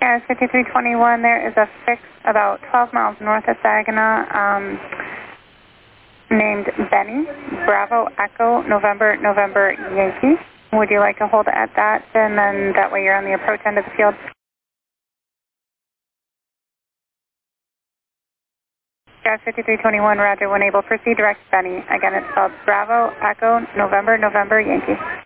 Gas 5321, there is a fix about 12 miles north of Saginaw named Benny, Bravo Echo, November, November, Yankee. Would you like to hold at that, and then that way you're on the approach end of the field? Gas 5321, roger, when able, proceed direct Benny. Again, it's spelled Bravo Echo, November, November, Yankee.